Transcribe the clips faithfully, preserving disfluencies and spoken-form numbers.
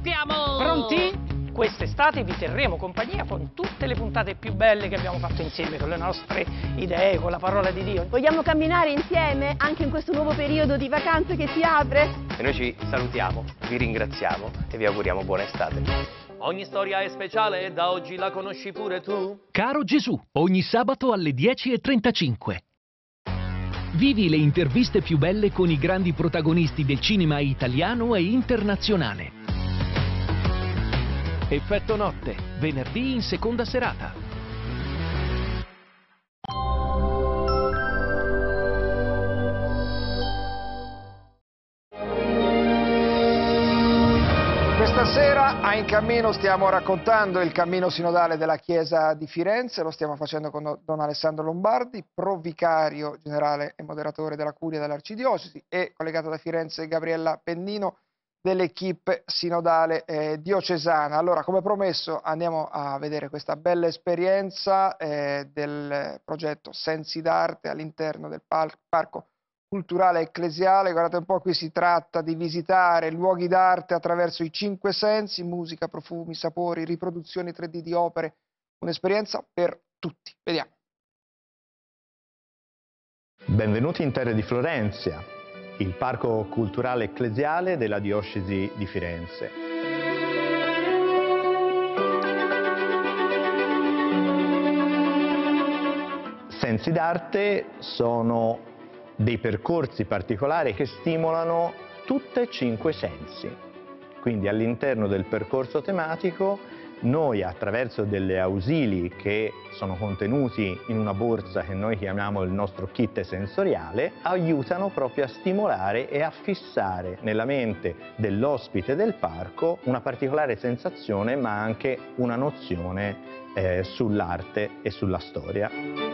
partiamo! Pronti? Quest'estate vi terremo compagnia con tutte le puntate più belle che abbiamo fatto insieme, con le nostre idee, con la parola di Dio. Vogliamo camminare insieme anche in questo nuovo periodo di vacanze che si apre? E noi ci salutiamo, vi ringraziamo e vi auguriamo buona estate. Ogni storia è speciale e da oggi la conosci pure tu. Caro Gesù, ogni sabato alle dieci e trentacinque. Vivi le interviste più belle con i grandi protagonisti del cinema italiano e internazionale. Effetto notte, venerdì in seconda serata. Questa sera a In Cammino stiamo raccontando il cammino sinodale della Chiesa di Firenze, lo stiamo facendo con Don Alessandro Lombardi, provicario generale e moderatore della Curia dell'Arcidiocesi, e collegata da Firenze Gabriella Pennino dell'equipe sinodale eh, diocesana. Allora, come promesso, andiamo a vedere questa bella esperienza eh, del progetto Sensi d'Arte all'interno del Parco Culturale Ecclesiale. Guardate un po', qui si tratta di visitare luoghi d'arte attraverso i cinque sensi, musica, profumi, sapori, riproduzioni tre D di opere, un'esperienza per tutti. Vediamo. Benvenuti in terra di Florenzia, il Parco Culturale Ecclesiale della Diocesi di Firenze. Sensi d'arte sono dei percorsi particolari che stimolano tutti e cinque i sensi. Quindi all'interno del percorso tematico noi, attraverso delle ausili che sono contenuti in una borsa che noi chiamiamo il nostro kit sensoriale, aiutano proprio a stimolare e a fissare nella mente dell'ospite del parco una particolare sensazione, ma anche una nozione eh, sull'arte e sulla storia.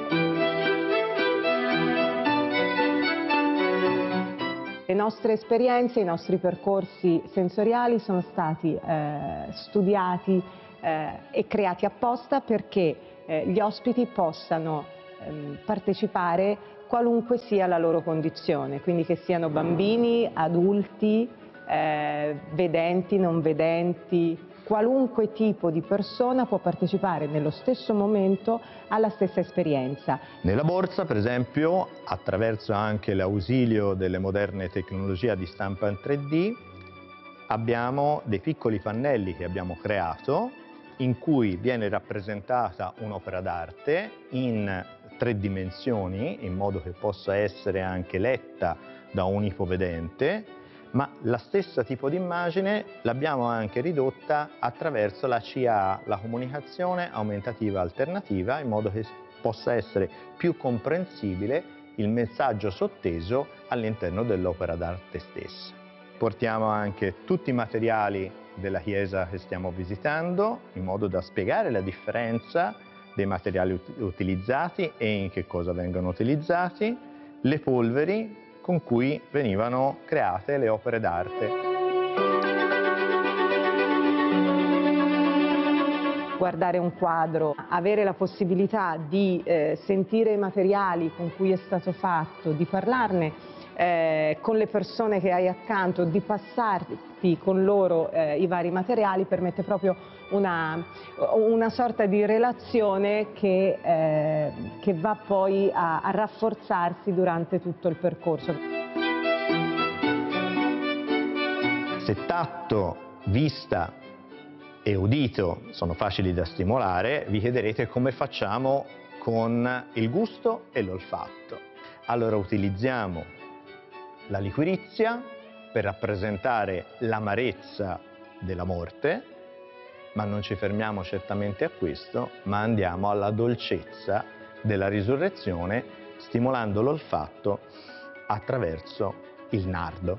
Le nostre esperienze, i nostri percorsi sensoriali sono stati eh, studiati eh, e creati apposta perché eh, gli ospiti possano ehm, partecipare qualunque sia la loro condizione, quindi che siano bambini, adulti, eh, vedenti, non vedenti. Qualunque tipo di persona può partecipare nello stesso momento alla stessa esperienza. Nella borsa, per esempio, attraverso anche l'ausilio delle moderne tecnologie di stampa in tre D, abbiamo dei piccoli pannelli che abbiamo creato in cui viene rappresentata un'opera d'arte in tre dimensioni, in modo che possa essere anche letta da un ipovedente, ma la stessa tipo di immagine l'abbiamo anche ridotta attraverso la C A A, la comunicazione aumentativa alternativa, in modo che possa essere più comprensibile il messaggio sotteso all'interno dell'opera d'arte stessa. Portiamo anche tutti i materiali della chiesa che stiamo visitando, in modo da spiegare la differenza dei materiali ut- utilizzati e in che cosa vengono utilizzati, le polveri con cui venivano create le opere d'arte. Guardare un quadro, avere la possibilità di eh, sentire i materiali con cui è stato fatto, di parlarne eh, con le persone che hai accanto, di passarti con loro eh, i vari materiali, permette proprio una, una sorta di relazione che, eh, che va poi a, a rafforzarsi durante tutto il percorso. Se tatto, vista e udito sono facili da stimolare, vi chiederete come facciamo con il gusto e l'olfatto. Allora utilizziamo la liquirizia per rappresentare l'amarezza della morte, ma non ci fermiamo certamente a questo, ma andiamo alla dolcezza della risurrezione, stimolando l'olfatto attraverso il nardo.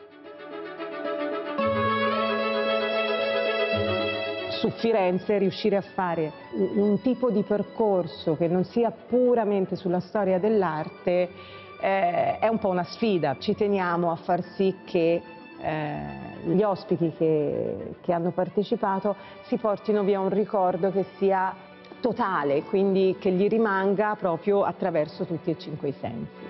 Su Firenze riuscire a fare un tipo di percorso che non sia puramente sulla storia dell'arte eh, è un po' una sfida. Ci teniamo a far sì che eh, gli ospiti che, che hanno partecipato si portino via un ricordo che sia totale, quindi che gli rimanga proprio attraverso tutti e cinque i sensi.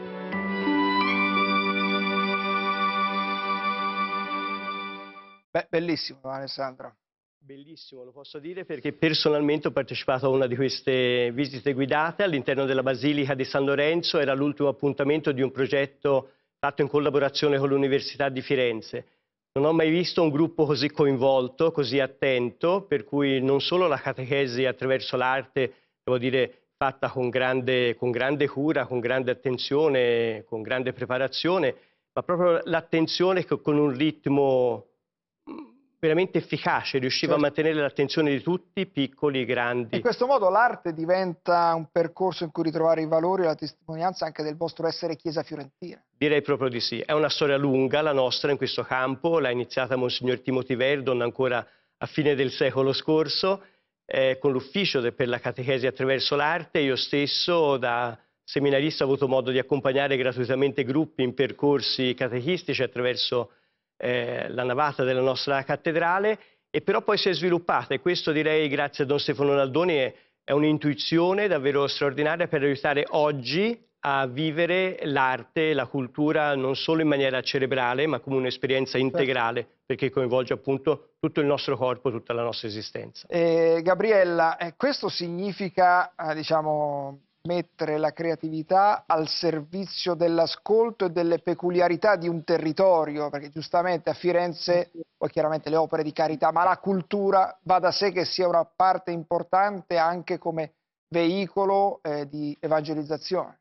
Beh, bellissimo, Alessandro. Bellissimo, lo posso dire perché personalmente ho partecipato a una di queste visite guidate all'interno della Basilica di San Lorenzo. Era l'ultimo appuntamento di un progetto fatto in collaborazione con l'Università di Firenze. Non ho mai visto un gruppo così coinvolto, così attento, per cui non solo la catechesi attraverso l'arte, devo dire, fatta con grande, con grande cura, con grande attenzione, con grande preparazione, ma proprio l'attenzione con un ritmo veramente efficace, riusciva certo. a mantenere l'attenzione di tutti, piccoli, grandi. In questo modo l'arte diventa un percorso in cui ritrovare i valori e la testimonianza anche del vostro essere Chiesa Fiorentina. Direi proprio di sì. È una storia lunga la nostra in questo campo, l'ha iniziata Monsignor Timothy Verdon ancora a fine del secolo scorso, eh, con l'ufficio per la catechesi attraverso l'arte. Io stesso da seminarista ho avuto modo di accompagnare gratuitamente gruppi in percorsi catechistici attraverso Eh, la navata della nostra cattedrale, e però poi si è sviluppata, e questo direi grazie a Don Stefano Naldoni è, è un'intuizione davvero straordinaria per aiutare oggi a vivere l'arte, la cultura non solo in maniera cerebrale ma come un'esperienza integrale, perché coinvolge appunto tutto il nostro corpo, tutta la nostra esistenza. Eh, Gabriella, eh, questo significa eh, diciamo mettere la creatività al servizio dell'ascolto e delle peculiarità di un territorio, perché giustamente a Firenze, poi chiaramente le opere di carità, ma la cultura va da sé che sia una parte importante anche come veicolo eh, di evangelizzazione.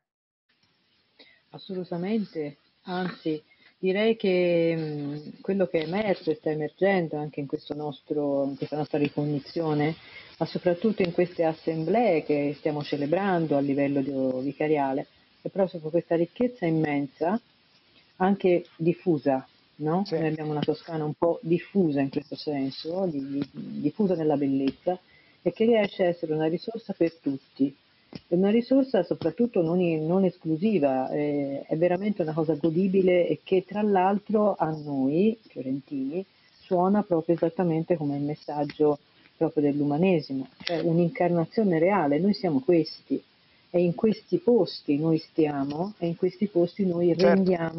Assolutamente, anzi direi che mh, quello che è emerso e sta emergendo anche in, questo nostro, in questa nostra ricognizione, ma soprattutto in queste assemblee che stiamo celebrando a livello di, vicariale, è proprio questa ricchezza immensa, anche diffusa, no? Sì. Noi abbiamo una Toscana un po' diffusa in questo senso, di, di, diffusa nella bellezza, e che riesce a essere una risorsa per tutti. È una risorsa soprattutto non, non esclusiva, eh, è veramente una cosa godibile e che tra l'altro a noi, fiorentini, suona proprio esattamente come il messaggio proprio dell'umanesimo, cioè un'incarnazione reale. Noi siamo questi, e in questi posti noi stiamo, e in questi posti noi rendiamo